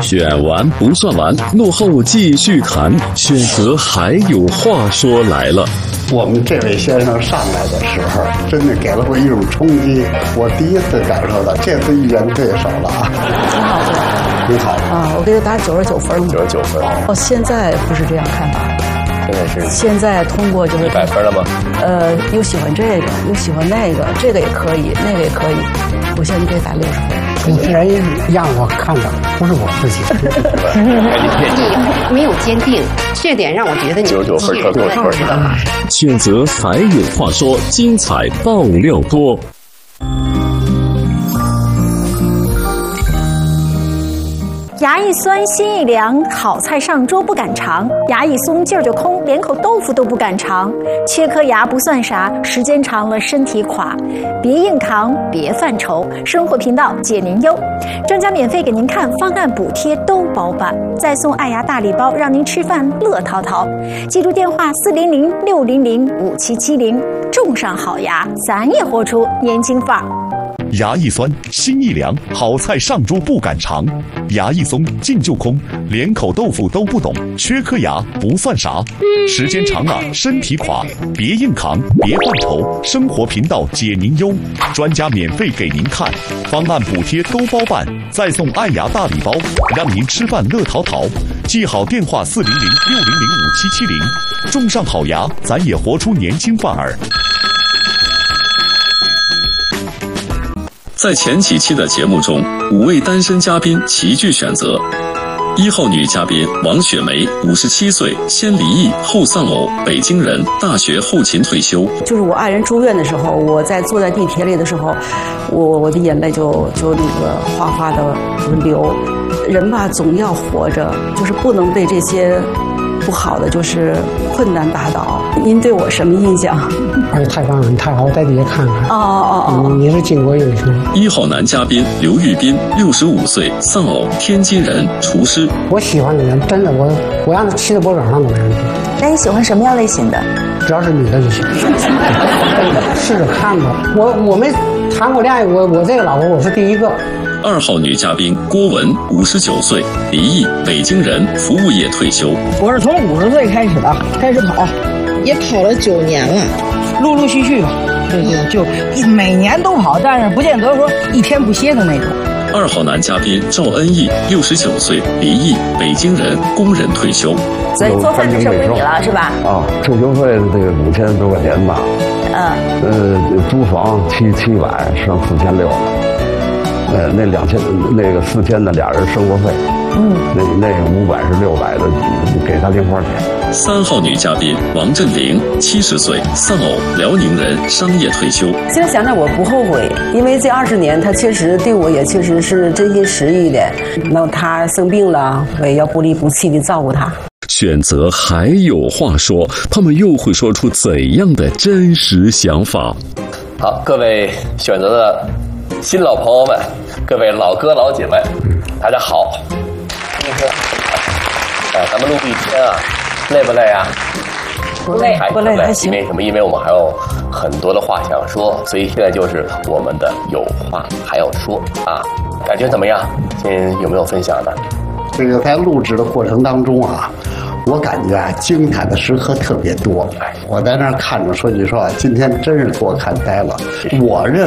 选完不算完，落后继续谈，选择还有话说来了。 我们这位先生上来的时候，真的给了我一种冲击。我第一次感受到，这次遇见对手了啊！ 挺好的， 挺好啊！我给他打99分嘛。 99分。 哦，现在不是这样看法。现在通过就是 100分了吗？ 又喜欢这个，又喜欢那个，这个也可以，那个也可以。我现在可以打60分。 主持人让我看到，不是我自己。 你没有坚定，这点让我觉得你 99分特多分是吧？ 选择还有话说，精彩爆料多。 牙一酸心一凉，好菜上桌不敢尝；牙一松劲儿就空，连口豆腐都不敢尝。缺颗牙不算啥，时间长了身体垮。别硬扛，别犯愁，生活频道解您忧。专家免费给您看，方案补贴都包办，再送爱牙大礼包，让您吃饭乐淘淘。记住电话400-600-5770，种上好牙，咱也活出年轻范儿。 牙一酸，心一凉，好菜上桌不敢尝；牙一松，劲就空，连口豆腐都不懂。缺颗牙不算啥，时间长了身体垮。别硬扛，别犯愁，生活频道解您忧。专家免费给您看，方案补贴都包办，再送爱牙大礼包，让您吃饭乐淘淘。记好电话400-600-5770，种上好牙，咱也活出年轻范儿。 在前几期的节目中，5位单身嘉宾齐聚选择。1号女嘉宾王雪梅，57岁，先离异后丧偶，北京人，大学后勤退休。 就是我爱人住院的时候，我坐在地铁里的时候，我的眼泪就那个哗哗的流。人吧，总要活着，就是不能被这些不好的就是困难打倒。您对我什么印象？ 哎，太棒了，你太好，我在底下看看。你是巾帼英雄。 1号男嘉宾刘玉斌，65岁，丧偶，天津人，厨师。 我喜欢的人，真的，我让他骑在脖梗上都没问题。 那你喜欢什么样类型的？ 只要是女的就行。试着看吧，我没谈过恋爱，我这个老婆我是第一个。 2号女嘉宾郭文，59岁，离异，北京人，服务业退休。 我是从50岁开始跑，也跑了9年了，陆陆续续吧，就每年都跑，但是不见得说一天不歇的那种。 2号男嘉宾赵恩义，69岁，离异，北京人，工人退休。 所以做饭就剩归你了，是吧？ 啊，退休费这个5000多块钱吧。租房700，剩4600了。那2000，那个4000的俩人生活费，那500是600的，给他零花钱。 3号女嘉宾王振玲，70岁，丧偶，辽宁人，商业退休。 现在想想我不后悔，因为这20年他确实对我也确实是真心实意的。那他生病了，我也要不离不弃的照顾他。 选择还有话说，他们又会说出怎样的真实想法？ 好，各位选择的新老朋友们，各位老哥老姐们，大家好。咱们录一天啊，累不累啊？ 不累，还行。 因为什么？因为我们还有很多的话想说，所以现在就是我们的有话还要说啊。感觉怎么样？有没有分享的？ 这个在录制的过程当中啊，我感觉啊，精彩的时刻特别多。我在那儿看着，说句实话，今天真是给我看呆了。我认